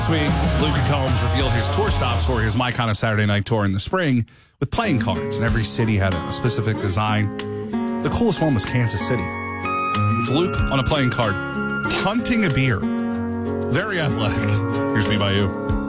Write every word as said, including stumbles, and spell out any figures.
This week, Luca Combs revealed his tour stops for his My Kind of Saturday Night tour in the spring with playing cards, and every city had a specific design. The coolest one was Kansas City. It's Luke on a playing card, punting a beer. Very athletic. Here's Me By You.